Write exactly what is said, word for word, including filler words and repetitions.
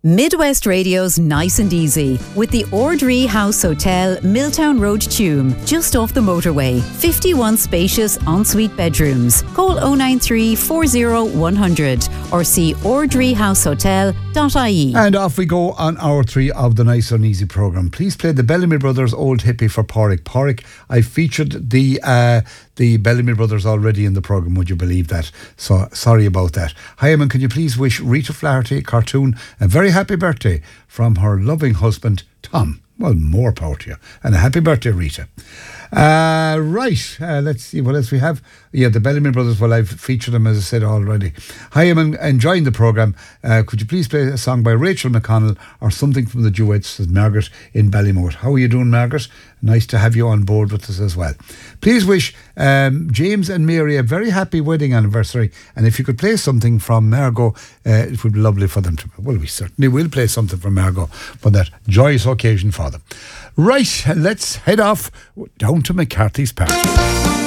Midwest Radio's Nice and Easy with the Ordree House Hotel, Milltown Road, Tuam, just off the motorway. fifty-one spacious ensuite bedrooms. Call oh nine three, four oh, one hundred or see ordree house hotel dot I E. And off we go on hour three of the Nice and Easy programme. Please play the Bellamy Brothers Old Hippie for Porrick. Porrick, I featured the uh, the Bellamy Brothers already in the programme, would you believe that? So sorry about that. Hi, Eamon, can you please wish Rita Flaherty, cartoon, a very happy birthday from her loving husband, Tom. Well, more power to you. And a happy birthday, Rita. Uh, right, uh, let's see what else we have. Yeah, the Bellamy Brothers, well, I've featured them, as I said, already. Hi, I'm enjoying the programme. Uh, could you please play a song by Rachel McConnell or something from the duets, says Margaret in Ballymote. How are you doing, Margaret? Nice to have you on board with us as well. Please wish um, James and Mary a very happy wedding anniversary. And if you could play something from Margot, uh, it would be lovely for them to. Well, we certainly will play something from Margot for that joyous occasion for them. Right, let's head off down to McCarthy's party.